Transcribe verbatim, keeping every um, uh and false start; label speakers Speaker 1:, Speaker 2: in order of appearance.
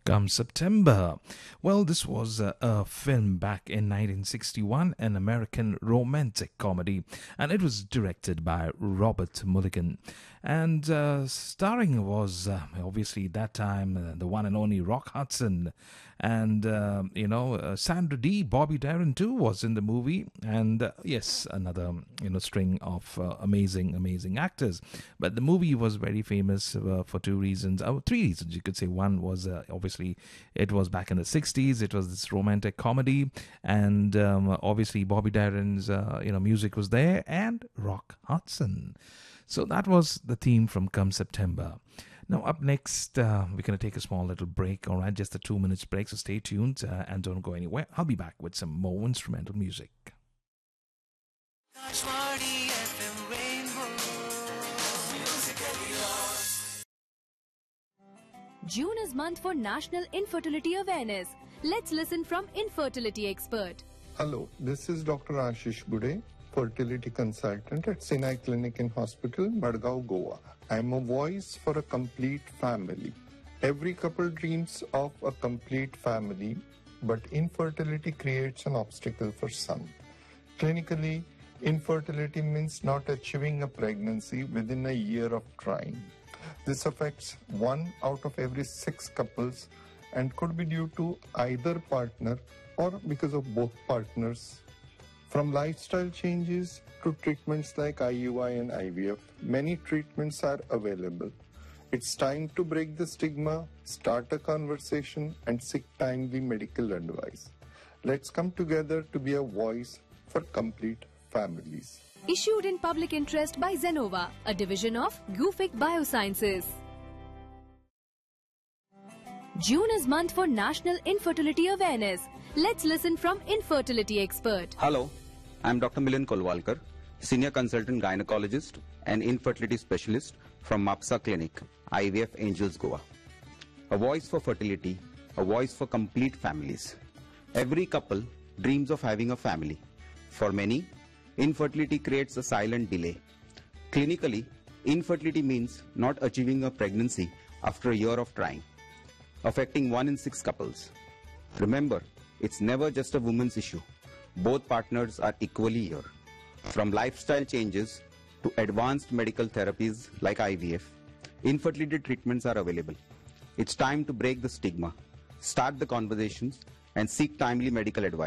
Speaker 1: Come September. Well, this was a, a film back in nineteen sixty-one, an American romantic comedy, and it was directed by Robert Mulligan. And uh, starring was uh, obviously that time uh, the one and only Rock Hudson, and uh, you know uh, Sandra Dee, Bobby Darin too was in the movie, and uh, yes, another you know string of uh, amazing, amazing actors. But the movie was very famous uh, for two reasons, uh, three reasons you could say. One was uh, obviously it was back in the sixties. It was this romantic comedy, and um, obviously Bobby Darin's uh, you know music was there, and Rock Hudson. So that was the theme from Come September. Now, up next, uh, we're going to take a small little break, all right? Just a two minutes break, so stay tuned uh, and don't go anywhere. I'll be back with some more instrumental music.
Speaker 2: June is month for National Infertility Awareness. Let's listen from infertility expert.
Speaker 3: Hello, this is Doctor Ashish Bude, fertility consultant at Sinai Clinic and Hospital, Madgaon, Goa. I am a voice for a complete family. Every couple dreams of a complete family, but infertility creates an obstacle for some. Clinically, infertility means not achieving a pregnancy within a year of trying. This affects one out of every six couples and could be due to either partner or because of both partners. From lifestyle changes to treatments like I U I and I V F, many treatments are available. It's time to break the stigma, start a conversation, and seek timely medical advice. Let's come together to be a voice for complete families.
Speaker 2: Issued in public interest by Zenova, a division of Gufic Biosciences. June is month for National Infertility Awareness. Let's listen from infertility expert.
Speaker 4: Hello, I'm Doctor Milind Kolwalkar, Senior Consultant Gynecologist and Infertility Specialist from MAPSA Clinic, I V F Angels, Goa. A voice for fertility, a voice for complete families. Every couple dreams of having a family. For many, infertility creates a silent delay. Clinically, infertility means not achieving a pregnancy after a year of trying, affecting one in six couples. Remember, it's never just a woman's issue. Both partners are equally here. From lifestyle changes to advanced medical therapies like I V F, infertility treatments are available. It's time to break the stigma, start the conversations, and seek timely medical advice.